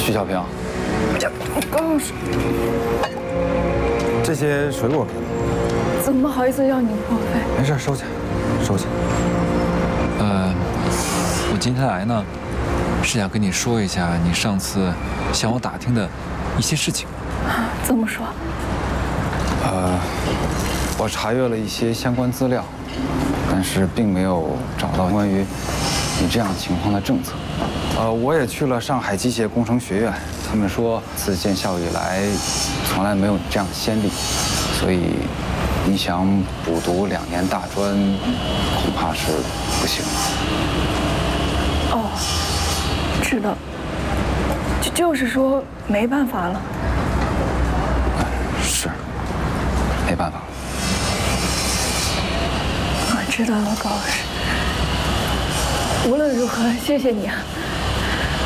徐小平， 高老师， 这些水果给你， 怎么好意思要你破费？ 没事，收起，收起。 我今天来呢，是想跟你说一下你上次向我打听的一些事情。 怎么说？ 我查阅了一些相关资料，但是并没有找到关于你这样情况的政策。我也去了上海机械工程学院，他们说自建校以来，从来没有这样的先例，所以你想补读2年大专，恐怕是不行了。 哦，知道。就是说没办法了。 是，没办法了。 我知道了，高老师。无论如何，谢谢你啊。